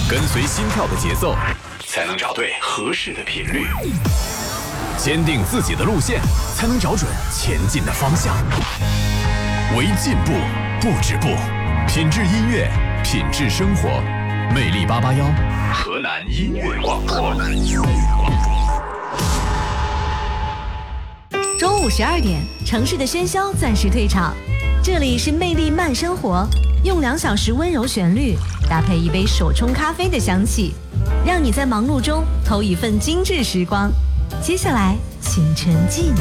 跟随心跳的节奏，才能找对合适的频率。坚定自己的路线，才能找准前进的方向。为进步不止步，品质音乐，品质生活。魅力881，河南音乐广播。 中午12点，城市的喧嚣暂时退场，这里是魅力慢生活，用2小时温柔旋律，搭配一杯手冲咖啡的香气，让你在忙碌中偷一份精致时光。接下来，请沉浸。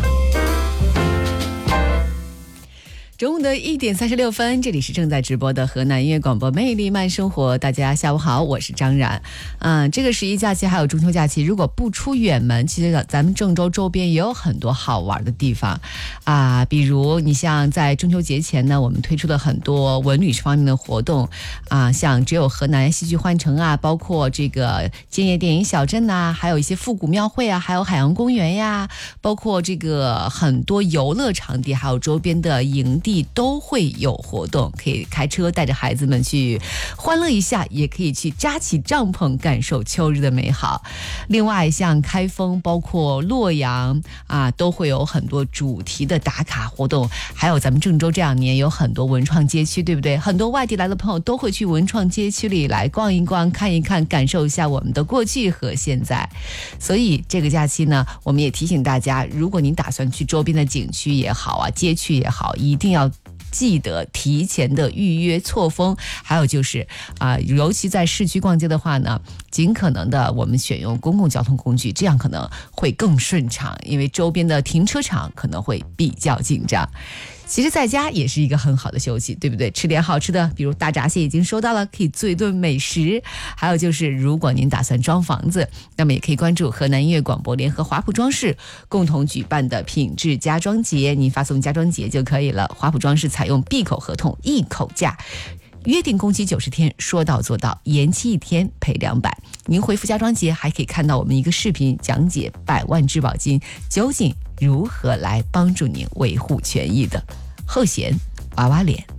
中午的1点36分，这里是正在直播的河南音乐广播魅力慢生活。大家下午好，我是张然。这个11假期还有中秋假期，如果不出远门，其实咱们郑州周边也有很多好玩的地方比如你像在中秋节前呢，我们推出了很多文旅方面的活动像只有河南戏剧幻城包括这个建业电影小镇还有一些复古庙会还有海洋公园呀，包括这个很多游乐场地，还有周边的营地都会有活动，可以开车带着孩子们去欢乐一下，也可以去扎起帐篷感受秋日的美好。另外像开封包括洛阳都会有很多主题的打卡活动，还有咱们郑州这2年有很多文创街区，对不对？很多外地来的朋友都会去文创街区里来逛一逛，看一看，感受一下我们的过去和现在。所以这个假期呢，我们也提醒大家，如果您打算去周边的景区也好街区也好，一定要记得提前的预约错峰。还有就是尤其在市区逛街的话呢，尽可能的我们选用公共交通工具，这样可能会更顺畅，因为周边的停车场可能会比较紧张。其实在家也是一个很好的休息，对不对？吃点好吃的，比如大闸蟹已经说到了，可以做一顿美食。还有就是如果您打算装房子，那么也可以关注河南音乐广播联合华普装饰共同举办的品质家装节，您发送家装节就可以了。华普装饰采用闭口合同一口价，约定工期90天，说到做到，延期1天赔200。您回复家装节还可以看到我们一个视频讲解100万质保金究竟如何来帮助您维护权益的。后弦娃娃脸。